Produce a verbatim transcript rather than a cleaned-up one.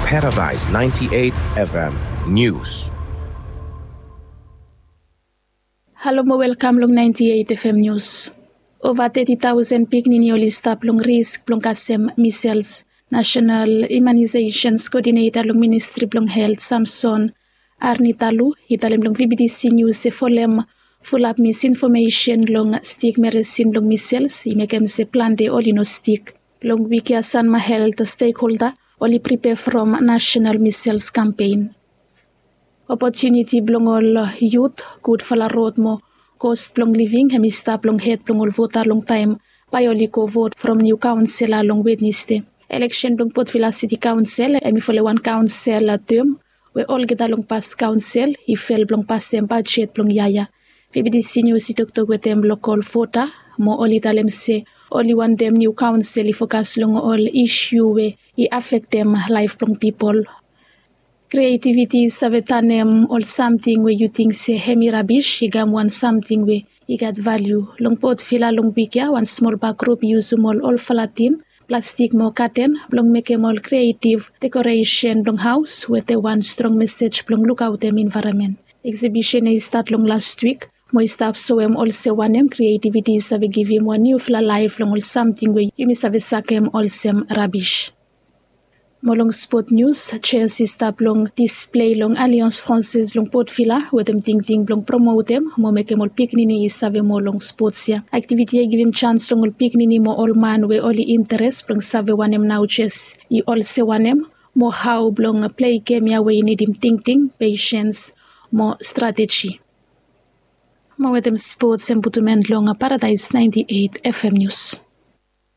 Paradise ninety-eight F M News. Hello mo welcome long ninety-eight F M News. Over thirty thousand piknini olista plong risk plong kasem measles. National Immunizations Coordinator long Ministry plong Health Samson Arnitalu hitalem long V B D C News se folem full up misinformation long stick medicine long measles imekem se plan de olino stick plong wikia sanma health stakeholder oli prepare from national measles campaign. Opportunity blongol youth good fala road mo cost plong living hemista plong head plongol voter long time payoli ko vote from new council long Wednesday. Election long Port-Vila City Council emi fole one council term we all get along past council he fell blong passem budget plong yaya. V B D C News itok with them local voter mo oli talem se only one them new council i focus long all issue we i affect them life plong people. Creativity savetanem all something where you think say hemi rubbish igam one something where you got value. Long Port-Vila long weekya one small back group use all all falatin plastic mo curtain blong make em all creative decoration blong house with the one strong message blong look out them environment. Exhibition is start long last week. Mo staff so em also one em creativity save give him one new fla life long all something where you miss have sakem all sem rubbish. Molong sport news, Chelsea stop long display long Alliance Française long Port-Vila with them ting ting long promote them mo make em all piknini is save mo long sports ya. Activity give him chance long all piknini mo all man we only interest long save one em now chess. I all se one em mo how long play game ya we need him ting ting patience mo strategy. Mo with them sports and putument long Paradise ninety-eight F M News.